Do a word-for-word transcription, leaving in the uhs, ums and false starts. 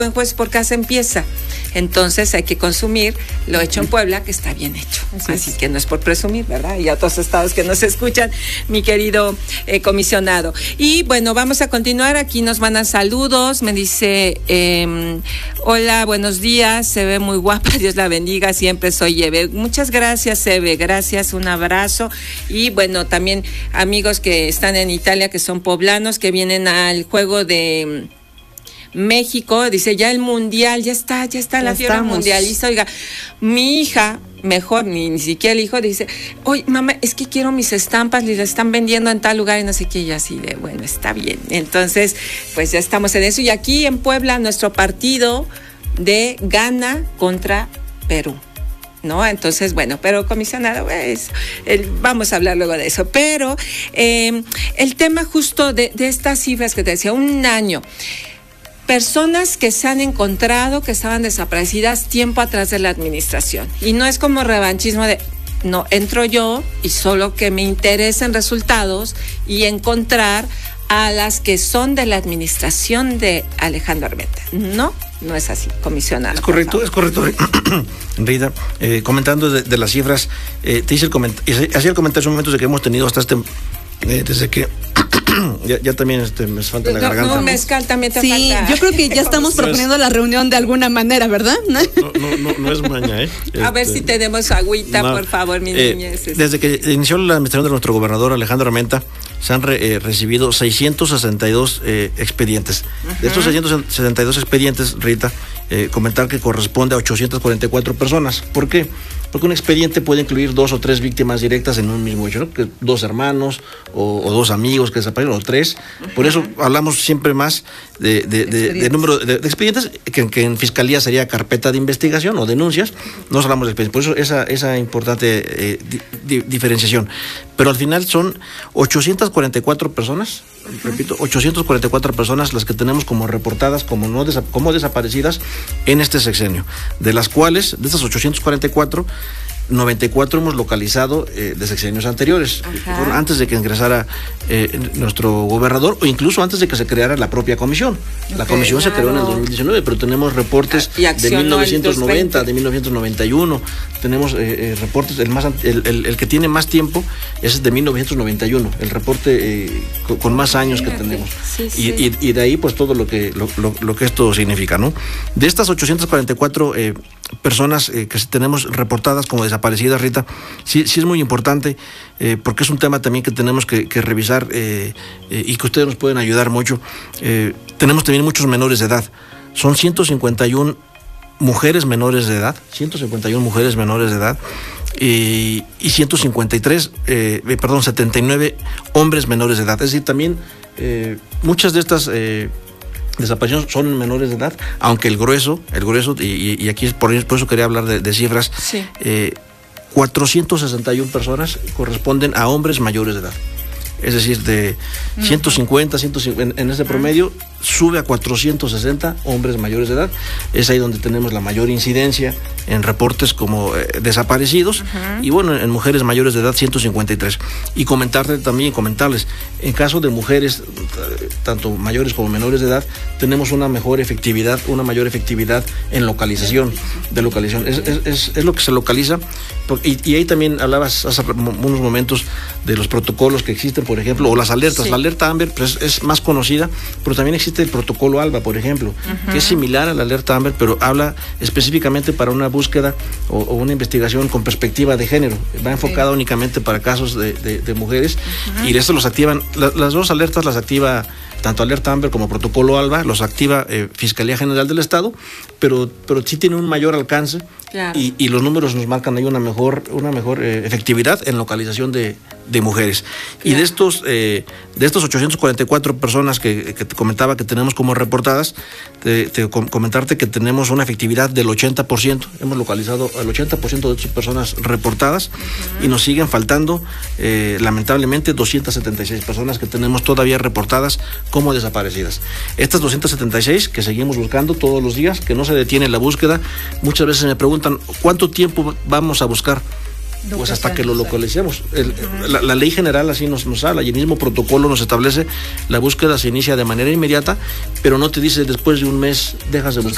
en Jueces por Casa empieza. Entonces hay que consumir lo hecho en Puebla, que está bien hecho. Así, Así que no es por presumir, ¿verdad? Y a otros estados que nos escuchan, mi querido eh, comisionado. Y bueno, vamos a continuar. Aquí nos mandan saludos. Me dice, eh, hola, buenos días. Se ve muy guapa. Dios la bendiga. Siempre soy Eve. Muchas gracias, Eve. Gracias. Un abrazo. Y bueno, también amigos que están en Italia, que son poblanos, que vienen al juego de México, dice, ya el mundial, ya está, ya está ya la fiebre mundialista. Oiga, mi hija, mejor, ni, ni siquiera el hijo, dice, oye, mamá, es que quiero mis estampas, y las están vendiendo en tal lugar y no sé qué, y así de, bueno, está bien. Entonces, pues ya estamos en eso. Y aquí en Puebla, nuestro partido de Ghana contra Perú, ¿no? Entonces, bueno, pero comisionado, pues, el, vamos a hablar luego de eso. Pero eh, el tema justo de, de estas cifras que te decía, un año, personas que se han encontrado que estaban desaparecidas tiempo atrás de la administración. Y no es como revanchismo de, no, entro yo y solo que me interesen resultados y encontrar a las que son de la administración de Alejandro Armenta. No, no es así, comisionado. Es correcto, es correcto, Rita. Eh, comentando de, de las cifras, eh, te hice el comentario, hacía el comentario en momentos de que hemos tenido hasta este, eh, desde que Ya, ya también este, me falta la no, garganta. No, mezcal también te sí, falta. Sí, yo creo que ya estamos proponiendo la reunión de alguna manera, ¿verdad? No, no, no, no es maña, ¿eh? A este, ver si tenemos agüita, no, por favor, mi eh, niñez. Desde que inició la administración de nuestro gobernador Alejandro Armenta, se han re, eh, recibido seiscientos sesenta y dos eh, expedientes. Uh-huh. De estos seiscientos sesenta y dos expedientes, Rita, eh, comentar que corresponde a ochocientas cuarenta y cuatro personas. ¿Por qué? Porque un expediente puede incluir dos o tres víctimas directas en un mismo hecho, ¿no? Que dos hermanos o, o dos amigos que desaparecieron, o tres. Uh-huh. Por eso hablamos siempre más de, de, de, de número de, de expedientes, que, que en Fiscalía sería carpeta de investigación o denuncias. No hablamos de expedientes. Por eso esa, esa importante eh, di, di, diferenciación. Pero al final son ochocientas cuarenta y cuatro personas, uh-huh. repito, ochocientas cuarenta y cuatro personas las que tenemos como reportadas, como, no desa, como desaparecidas en este sexenio. De las cuales, de estas ochocientas cuarenta y cuatro, noventa y cuatro hemos localizado eh, de sexenios anteriores, fueron antes de que ingresara eh, nuestro gobernador o incluso antes de que se creara la propia comisión. Okay, la comisión claro. se creó en el dos mil diecinueve, pero tenemos reportes de mil novecientos noventa, de mil novecientos noventa y uno, tenemos eh, eh, reportes, el, más, el, el, el que tiene más tiempo es de mil novecientos noventa y uno, el reporte eh, con, con más años que tenemos. Sí, sí. Y, y, y de ahí pues todo lo que, lo, lo, lo que esto significa, ¿no? De estas ochocientas cuarenta y cuatro eh, personas eh, que tenemos reportadas como desaparecidas, Rita, sí, sí es muy importante eh, porque es un tema también que tenemos que, que revisar eh, eh, y que ustedes nos pueden ayudar mucho. Eh, tenemos también muchos menores de edad, son ciento cincuenta y uno mujeres menores de edad, ciento cincuenta y uno mujeres menores de edad y, y ciento cincuenta y tres, eh, perdón, setenta y nueve hombres menores de edad. Es decir, también eh, muchas de estas eh, desapariciones son menores de edad, aunque el grueso, el grueso, y, y aquí por, por eso quería hablar de, de cifras, sí. eh, cuatrocientas sesenta y una personas corresponden a hombres mayores de edad. Es decir, de ciento cincuenta, ciento cincuenta en, en ese promedio sube a cuatrocientos sesenta hombres mayores de edad. Es ahí donde tenemos la mayor incidencia en reportes como eh, desaparecidos. Uh-huh. Y bueno, en mujeres mayores de edad ciento cincuenta y tres. Y comentarles también, comentarles, en caso de mujeres, tanto mayores como menores de edad, tenemos una mejor efectividad, una mayor efectividad en localización, de localización. Es, es, es, es lo que se localiza. Y, y ahí también hablabas hace unos momentos de los protocolos que existen, por ejemplo, o las alertas. Sí. La alerta Amber pues, es más conocida, pero también existe el protocolo ALBA, por ejemplo, uh-huh. que es similar a la alerta Amber, pero habla específicamente para una búsqueda o, o una investigación con perspectiva de género. Va enfocada sí. únicamente para casos de, de, de mujeres, uh-huh. y esto los activan, la, las dos alertas las activa tanto alerta Amber como protocolo ALBA, los activa eh, Fiscalía General del Estado, pero, pero sí tiene un mayor alcance. Claro. Y, y los números nos marcan ahí una mejor, una mejor eh, efectividad en localización de, de mujeres. Claro. Y de estos, eh, de estos ochocientas cuarenta y cuatro personas que, que te comentaba que tenemos como reportadas, te, te comentarte que tenemos una efectividad del ochenta por ciento. Hemos localizado al ochenta por ciento de estas personas reportadas, uh-huh. y nos siguen faltando, eh, lamentablemente, doscientas setenta y seis personas que tenemos todavía reportadas como desaparecidas. Estas doscientas setenta y seis que seguimos buscando todos los días, que no se detiene la búsqueda. Muchas veces me preguntan, ¿cuánto tiempo vamos a buscar? Pues hasta que lo localicemos. El, la, la ley general así nos, nos habla, y el mismo protocolo nos establece, la búsqueda se inicia de manera inmediata, pero no te dice después de un mes dejas de buscar.